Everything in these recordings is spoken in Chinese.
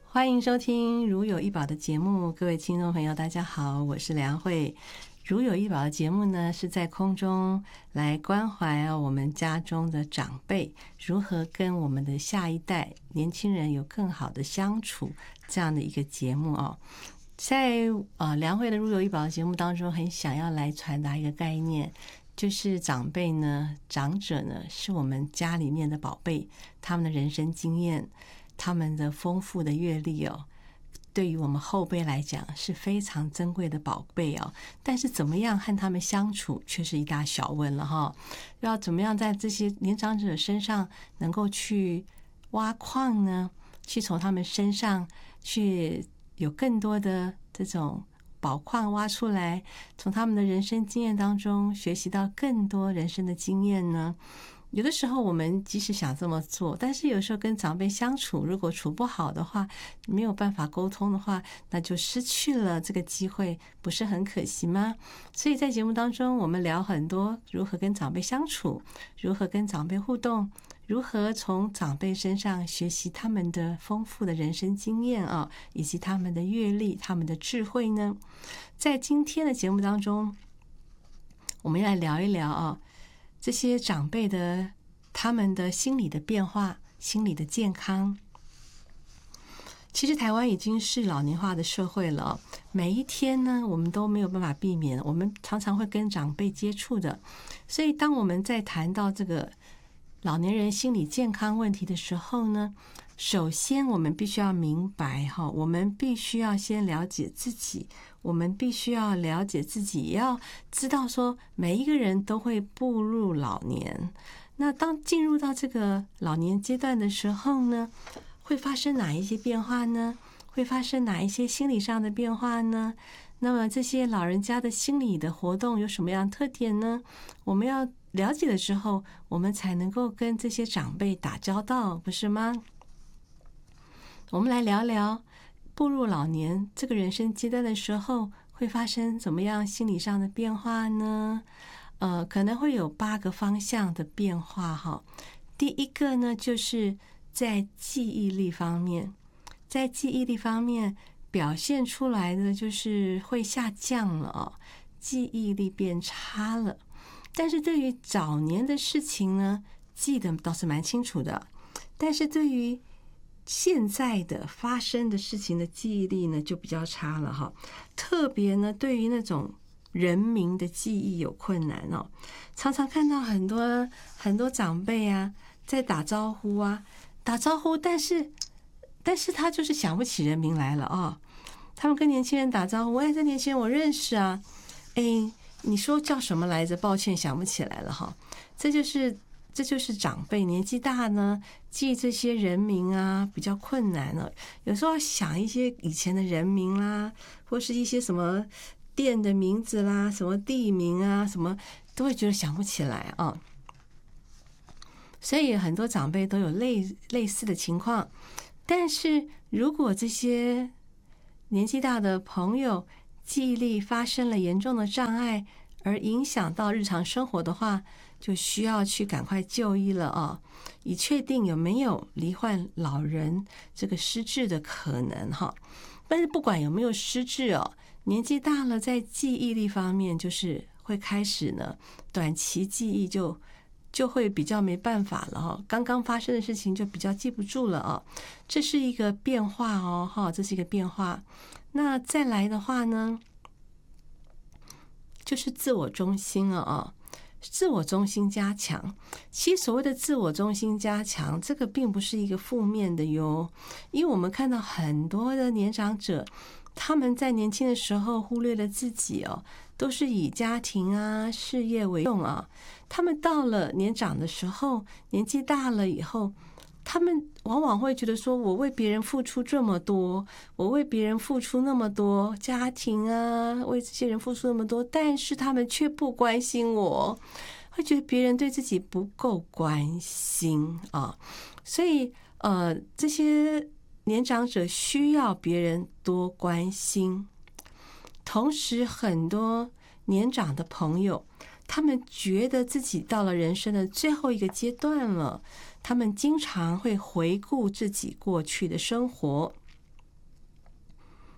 欢迎收听《如有一宝》的节目，各位听众朋友，大家好，我是梁慧。如有一宝的节目呢，是在空中来关怀我们家中的长辈，如何跟我们的下一代年轻人有更好的相处，这样的一个节目哦。在梁慧的《如有一宝》的节目当中，很想要来传达一个概念，就是长辈呢、长者呢，是我们家里面的宝贝，他们的人生经验，他们的丰富的阅历哦，对于我们后辈来讲是非常珍贵的宝贝哦。但是怎么样和他们相处，却是一大小问了哈。要怎么样在这些年长者身上能够去挖矿呢？去从他们身上去有更多的这种宝矿挖出来，从他们的人生经验当中学习到更多人生的经验呢？有的时候我们即使想这么做，但是有时候跟长辈相处，如果处不好的话，没有办法沟通的话，那就失去了这个机会，不是很可惜吗？所以在节目当中，我们聊很多如何跟长辈相处，如何跟长辈互动，如何从长辈身上学习他们的丰富的人生经验啊，以及他们的阅历、他们的智慧呢？在今天的节目当中，我们要来聊一聊啊，这些长辈的他们的心理的变化、心理的健康。其实台湾已经是老年化的社会了，每一天呢，我们都没有办法避免，我们常常会跟长辈接触的。所以当我们在谈到这个老年人心理健康问题的时候呢，首先我们必须要明白哈，我们必须要先了解自己，我们必须要了解自己，也要知道说每一个人都会步入老年。那当进入到这个老年阶段的时候呢，会发生哪一些变化呢？会发生哪一些心理上的变化呢？那么这些老人家的心理的活动有什么样的特点呢？我们要了解了之后，我们才能够跟这些长辈打交道，不是吗？我们来聊聊步入老年这个人生阶段的时候会发生怎么样心理上的变化呢？可能会有8个方向的变化哈。第一个呢，就是在记忆力方面，在记忆力方面表现出来的就是会下降了哦，记忆力变差了。但是对于早年的事情呢，记得倒是蛮清楚的，但是对于现在的发生的事情的记忆力呢，就比较差了哈。特别呢，对于那种人名的记忆有困难哦。常常看到很多长辈啊，在打招呼啊，打招呼，但是他就是想不起人名来了啊。他们跟年轻人打招呼，哎，这年轻人我认识啊，哎，你说叫什么来着？抱歉，想不起来了哈。这就是长辈年纪大呢，记这些人名啊比较困难了。有时候要想一些以前的人名啦，或是一些什么店的名字啦，什么地名啊，什么都会觉得想不起来啊。所以很多长辈都有类似的情况。但是如果这些年纪大的朋友记忆力发生了严重的障碍，而影响到日常生活的话，就需要去赶快就医了啊，以确定有没有罹患老人这个失智的可能哈。但是不管有没有失智哦，年纪大了，在记忆力方面就是会开始呢，短期记忆就会比较没办法了哈，刚刚发生的事情就比较记不住了啊，这是一个变化哦哈，这是一个变化。那再来的话呢，就是自我中心了啊，自我中心加强。其实所谓的自我中心加强，这个并不是一个负面的哟，因为我们看到很多的年长者，他们在年轻的时候忽略了自己哦，都是以家庭啊、事业为重啊。他们到了年长的时候，年纪大了以后，他们往往会觉得说，我为别人付出这么多，我为别人付出那么多，家庭啊，为这些人付出那么多，但是他们却不关心我，会觉得别人对自己不够关心啊。所以这些年长者需要别人多关心。同时很多年长的朋友，他们觉得自己到了人生的最后一个阶段了，他们经常会回顾自己过去的生活，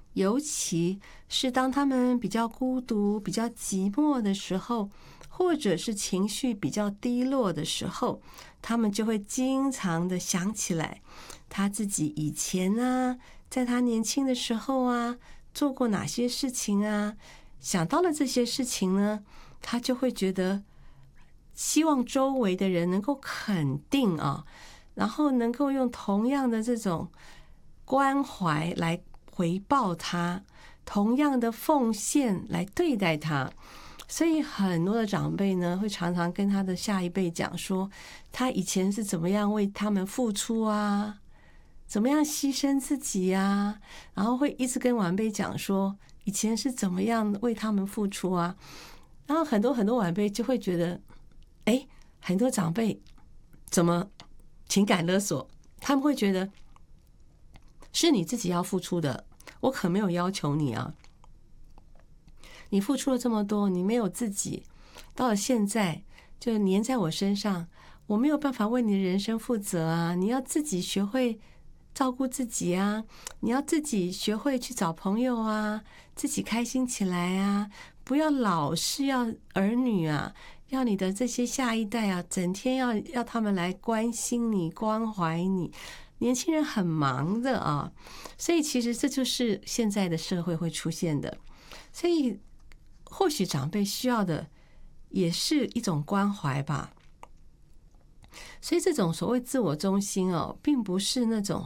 尤其是当他们比较孤独、比较寂寞的时候，或者是情绪比较低落的时候，他们就会经常的想起来他自己以前啊，在他年轻的时候啊，做过哪些事情啊。想到了这些事情呢，他就会觉得希望周围的人能够肯定啊，然后能够用同样的这种关怀来回报他，同样的奉献来对待他。所以很多的长辈呢，会常常跟他的下一辈讲说，他以前是怎么样为他们付出啊，怎么样牺牲自己啊，然后会一直跟晚辈讲说，以前是怎么样为他们付出啊。然后很多晚辈就会觉得，很多长辈怎么情感勒索？他们会觉得是你自己要付出的，我可没有要求你啊。你付出了这么多，你没有自己，到了现在就黏在我身上，我没有办法为你的人生负责啊！你要自己学会照顾自己啊，你要自己学会去找朋友啊，自己开心起来啊，不要老是要儿女啊，要你的这些下一代啊，整天要他们来关心你、关怀你。年轻人很忙的啊，所以其实这就是现在的社会会出现的。所以或许长辈需要的也是一种关怀吧。所以这种所谓自我中心哦，并不是那种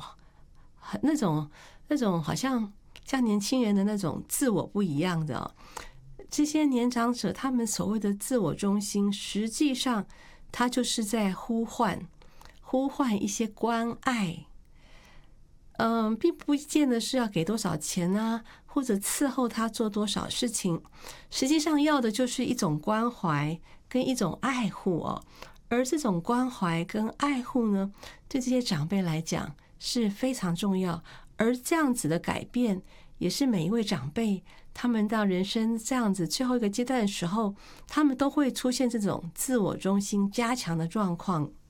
好像年轻人的那种自我不一样的哦。这些年长者他们所谓的自我中心，实际上他就是在呼唤一些关爱。并不见得是要给多少钱啊，或者伺候他做多少事情，实际上要的就是一种关怀跟一种爱护哦。而这种关怀跟爱护呢，对这些长辈来讲是非常重要。而这样子的改变，也是每一位长辈他们到人生这样子最后一个阶段的时候，他们都会出现这种自我中心加强的状况。